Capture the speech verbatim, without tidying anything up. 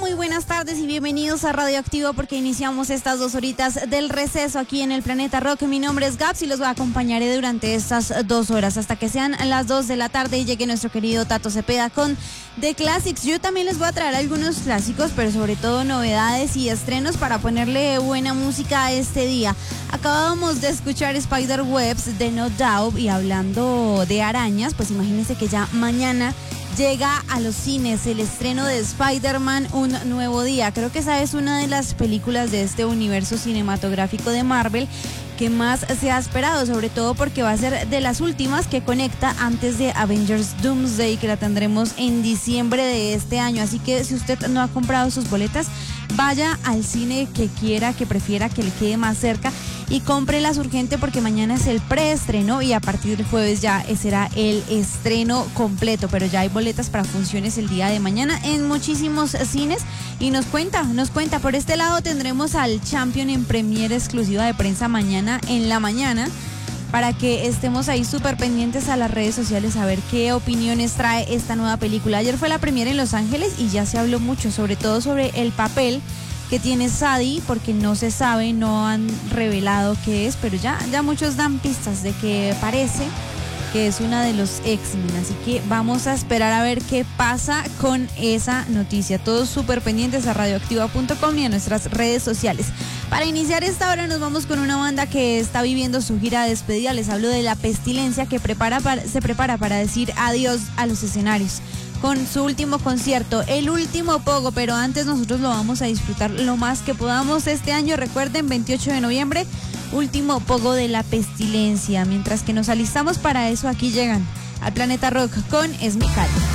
Muy buenas tardes y bienvenidos a Radioactivo porque iniciamos estas dos horitas del receso aquí en el Planeta Rock. Mi nombre es Gaps y los acompañaré durante estas dos horas hasta que sean las dos de la tarde y llegue nuestro querido Tato Cepeda con The Classics. Yo también les voy a traer algunos clásicos, pero sobre todo novedades y estrenos para ponerle buena música a este día. Acabábamos de escuchar Spiderwebs de No Doubt y hablando de arañas, pues imagínense que ya mañana llega a los cines el estreno de Spider-Man Un Nuevo Día. Creo que esa es una de las películas de este universo cinematográfico de Marvel que más se ha esperado, sobre todo porque va a ser de las últimas que conecta antes de Avengers Doomsday, que la tendremos en diciembre de este año. Así que si usted no ha comprado sus boletas, vaya al cine que quiera, que prefiera, que le quede más cerca y cómprelas urgente porque mañana es el preestreno y a partir del jueves ya será el estreno completo, pero ya hay boletas para funciones el día de mañana en muchísimos cines y nos cuenta, nos cuenta. Por este lado tendremos al Champion en premiere exclusiva de prensa mañana en la mañana para que estemos ahí súper pendientes a las redes sociales a ver qué opiniones trae esta nueva película. Ayer fue la premiere en Los Ángeles y ya se habló mucho, sobre todo sobre el papel que tiene Sadie, porque no se sabe, no han revelado qué es, pero ya, ya muchos dan pistas de que parece que es una de los X-Men, así que vamos a esperar a ver qué pasa con esa noticia. Todos súper pendientes a radioactiva punto com y a nuestras redes sociales. Para iniciar esta hora nos vamos con una banda que está viviendo su gira de despedida. Les hablo de La Pestilencia, que prepara para, se prepara para decir adiós a los escenarios con su último concierto, el último pogo, pero antes nosotros lo vamos a disfrutar lo más que podamos este año. Recuerden, veintiocho de noviembre, último pogo de La Pestilencia. Mientras que nos alistamos para eso, aquí llegan al Planeta Rock con Esmical.